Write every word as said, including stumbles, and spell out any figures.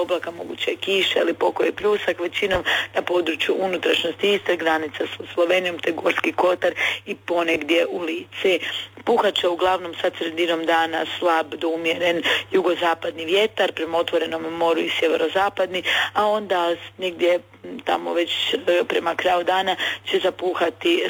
oblaka, moguće je kiša ili pokoje pljusak, većinom na području unutrašnjosti Istre, granica s Slovenijom te Gorski kotar i ponegdje u Lici. Puhat će uglavnom sa sredinom dana slab do umjeren jugozapadni vjetar prema otvorenom moru i sjeverozapadni, a onda negdje tamo već prema kraju dana će zapuhati